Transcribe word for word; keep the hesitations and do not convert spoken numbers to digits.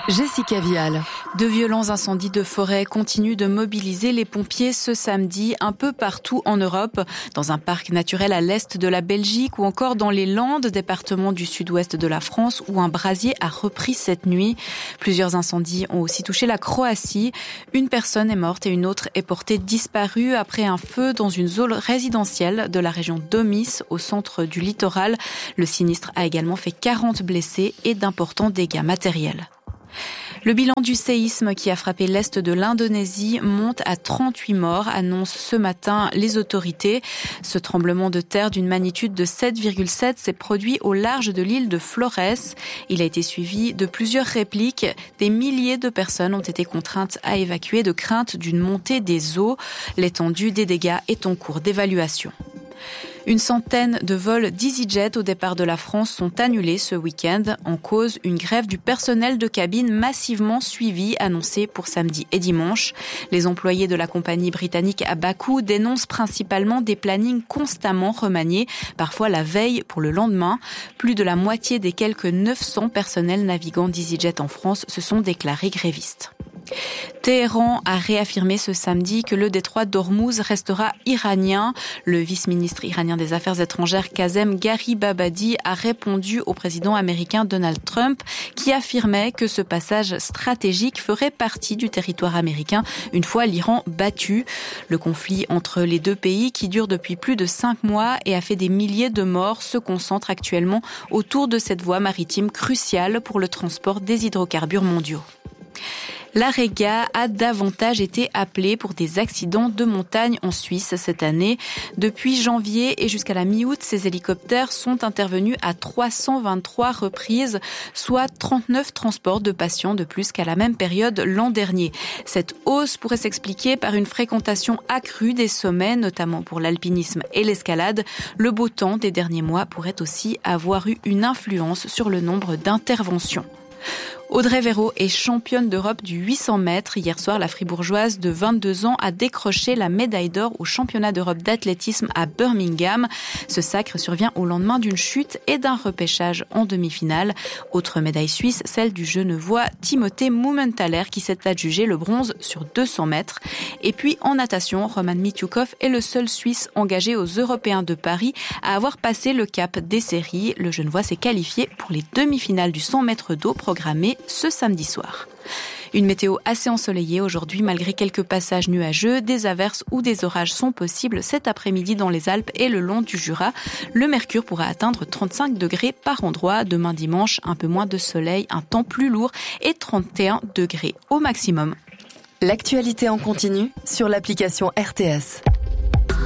Jessica Vial. De violents incendies de forêt continuent de mobiliser les pompiers ce samedi un peu partout en Europe, dans un parc naturel à l'est de la Belgique ou encore dans les Landes, département du sud-ouest de la France, où un brasier a repris cette nuit. Plusieurs incendies ont aussi touché la Croatie. Une personne est morte et une autre est portée disparue après un feu dans une zone résidentielle de la région d'Omis, au centre du littoral. Le sinistre a également fait quarante blessés et d'importants dégâts matériels. Le bilan du séisme qui a frappé l'est de l'Indonésie monte à trente-huit morts, annoncent ce matin les autorités. Ce tremblement de terre d'une magnitude de sept virgule sept s'est produit au large de l'île de Flores. Il a été suivi de plusieurs répliques. Des milliers de personnes ont été contraintes à évacuer de crainte d'une montée des eaux. L'étendue des dégâts est en cours d'évaluation. Une centaine de vols d'EasyJet au départ de la France sont annulés ce week-end. En cause, une grève du personnel de cabine massivement suivie, annoncée pour samedi et dimanche. Les employés de la compagnie britannique à Bakou dénoncent principalement des plannings constamment remaniés, parfois la veille pour le lendemain. Plus de la moitié des quelques neuf cents personnels navigants d'EasyJet en France se sont déclarés grévistes. Téhéran a réaffirmé ce samedi que le détroit d'Ormuz restera iranien. Le vice-ministre iranien des Affaires étrangères Kazem Gharibabadi a répondu au président américain Donald Trump qui affirmait que ce passage stratégique ferait partie du territoire américain une fois l'Iran battu. Le conflit entre les deux pays, qui dure depuis plus de cinq mois et a fait des milliers de morts, se concentre actuellement autour de cette voie maritime cruciale pour le transport des hydrocarbures mondiaux. La Rega a davantage été appelée pour des accidents de montagne en Suisse cette année. Depuis janvier et jusqu'à la mi-août, ces hélicoptères sont intervenus à trois cent vingt-trois reprises, soit trente-neuf transports de patients de plus qu'à la même période l'an dernier. Cette hausse pourrait s'expliquer par une fréquentation accrue des sommets, notamment pour l'alpinisme et l'escalade. Le beau temps des derniers mois pourrait aussi avoir eu une influence sur le nombre d'interventions. Audrey Véro est championne d'Europe du huit cents mètres. Hier soir, la fribourgeoise de vingt-deux ans a décroché la médaille d'or au championnat d'Europe d'athlétisme à Birmingham. Ce sacre survient au lendemain d'une chute et d'un repêchage en demi-finale. Autre médaille suisse, celle du Genevois Timothée Mumenthaler qui s'est adjugé le bronze sur deux cents mètres. Et puis en natation, Roman Mitiukov est le seul Suisse engagé aux Européens de Paris à avoir passé le cap des séries. Le Genevois s'est qualifié pour les demi-finales du cent mètres d'eau programmées ce samedi soir. Une météo assez ensoleillée aujourd'hui, malgré quelques passages nuageux. Des averses ou des orages sont possibles cet après-midi dans les Alpes et le long du Jura. Le mercure pourra atteindre trente-cinq degrés par endroit. Demain dimanche, un peu moins de soleil, un temps plus lourd et trente et un degrés au maximum. L'actualité en continu sur l'application R T S.